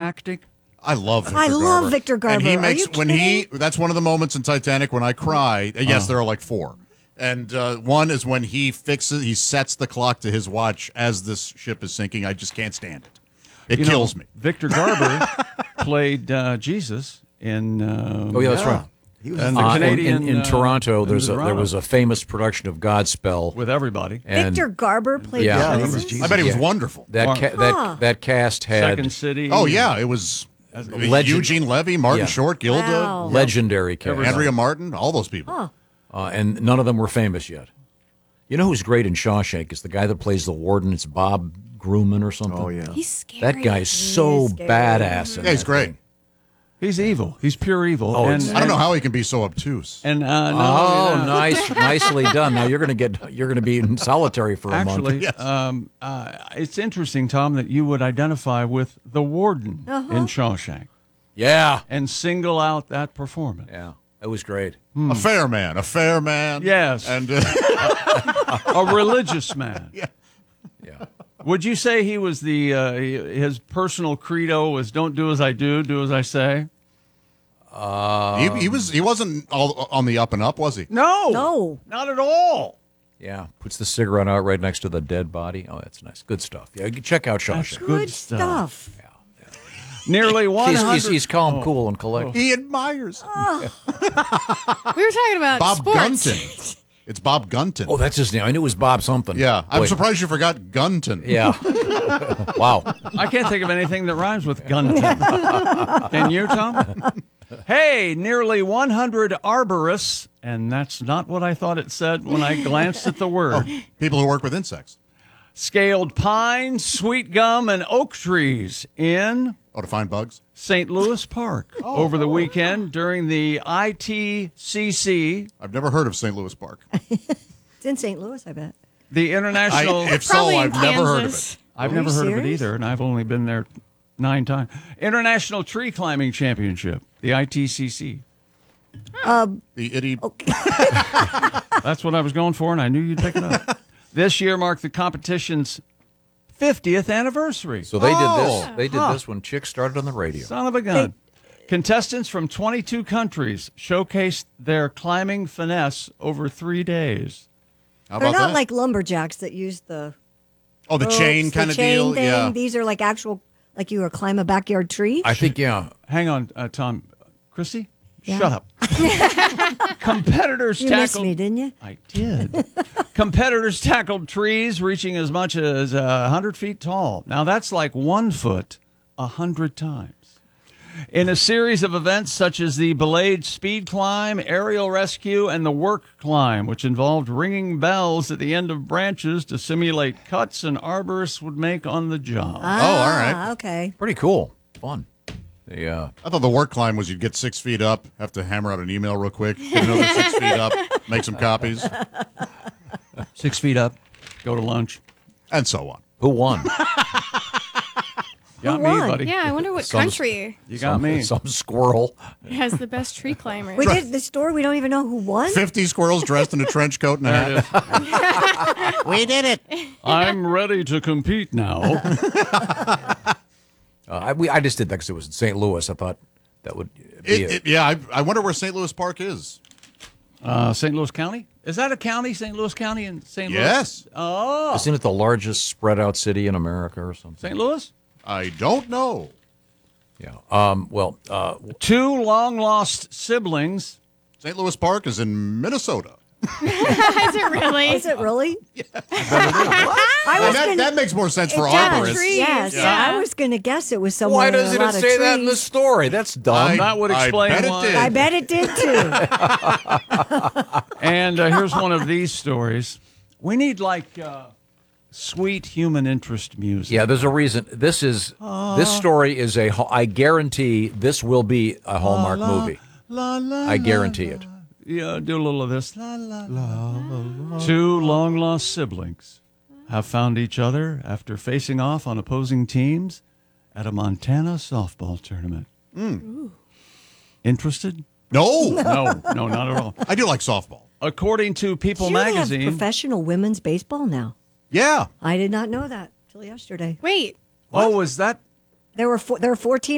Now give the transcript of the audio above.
acting? I love Victor I Garber. love Victor Garber. And he Are makes you kidding? that's one of the moments in Titanic when I cry. Yes, there are like 4. And one is when he sets the clock to his watch as this ship is sinking. I just can't stand it. It kills me. Victor Garber played Jesus in. Oh, yeah, that's right. He was And the Canadian in Toronto, in there Toronto. was a famous production of Godspell with everybody. and Victor Garber played Yeah. Yeah, he was Jesus? Jesus. I bet he was Yeah. wonderful. that cast had Second City. Oh, yeah. It was Eugene Levy, Martin Yeah. Short, Gilda, Wow. legendary cast. Andrea Martin, all those people. Huh. And none of them were famous yet. You know who's great in Shawshank is the guy that plays the warden. It's Bob Grumman or something. Oh, yeah. He's scary. That guy's so scary. badass. in Yeah, he's that great. thing. He's evil. He's pure evil. Oh, and, it's- I don't know how he can be so obtuse. And Oh, nicely done. Now you're going to be in solitary for a month. actually, it's interesting, Tom, that you would identify with the warden in Shawshank Yeah, and single out that performance. yeah, it was great. A fair man. Yes. And A religious man. Yeah. Would you say he was his personal credo was "Don't do as I do as I say"? he wasn't all on the up and up, was he? No. Not at all. Yeah, puts the cigarette out right next to the dead body. Oh, that's nice. Good stuff. Yeah, check out That's Shawshank. Good stuff. Nearly 100. He's calm, cool, and collected. He admires We were talking about Bob sports. Gunton. It's Bob Gunton. Oh, that's his name. I knew it was Bob something. Yeah, I'm Boy. surprised you forgot Gunton. Yeah. Wow. I can't think of anything that rhymes with Gunton. Can you, Tom? Hey, nearly 100 arborists, and that's not what I thought it said when I glanced at the word. People who work with insects. Scaled pine, sweet gum, and oak trees in Oh, to find bugs? St. Louis Park over the weekend during the ITCC, I've never heard of St. Louis Park. It's in St. Louis, I bet. the international. If so, Probably in I've never heard of Kansas. it. I've Are never you heard of it serious? either, and I've only been there 9 times. International Tree Climbing Championship, the ITCC. The itty. That's what I was going for, and I knew you'd pick it up. This year marked the competition's 50th anniversary. So they did Oh. this. They did this when chicks started on the radio. Son of a gun. Contestants from 22 countries showcased their climbing finesse over 3 days. How They're about not that? like lumberjacks that use the oh, the ropes, chain the kind of chain deal. thing. Yeah. These are like actual, like you were climb a backyard tree. I think, yeah. Hang on, Tom. Chrissy? Yeah. Shut up. Competitors You missed tackled. me, didn't you? I did. Competitors tackled trees reaching as much as 100 feet tall. Now, that's like 1 foot 100 times. In a series of events such as the Belayed Speed Climb, Aerial Rescue, and the Work Climb, which involved ringing bells at the end of branches to simulate cuts an arborist would make on the job. all right. Ah, okay. Pretty cool. Fun. They, I thought the work climb was you'd get 6 feet up, have to hammer out an email real quick, get another 6 feet up, make some copies, 6 feet up, go to lunch. and so on. who won? Got Who me, won? buddy. Yeah, I wonder what Some- country You got me. Some squirrel. has the best tree climbers. We did the store. We don't even know who won. 50 squirrels dressed in a trench coat and a hat. We did it. I'm ready to compete now. I just did that because it was in St. Louis. I thought that would be it. Yeah, I wonder where St. Louis Park is. St. Louis County? Is that a county, St. Louis County in St. Louis? Yes. Oh, Isn't it the largest spread out city in America or something? St. Louis? I don't know. Yeah. Well, 2 long-lost siblings. St. Louis Park is in Minnesota. Is it really? Is it really? I was gonna, That makes more sense for yeah, arborists. trees. Yes, Yeah. I was going to guess it was somewhere. why with a doesn't lot it of say that in the trees. story? That's dumb. That would explain I bet why. It did. I bet it did too. And here's one of these stories. We need like sweet human interest music. Yeah, there's a reason. This story is I guarantee this will be a Hallmark movie. I guarantee it. Yeah, do a little of this. La, la, la. 2 long-lost siblings have found each other after facing off on opposing teams at a Montana softball tournament. Interested? No, No, not at all. I do like softball. According to People Do you have magazine, professional women's baseball now? Yeah. I did not know that till yesterday. Wait. oh, was that There were 4 teams.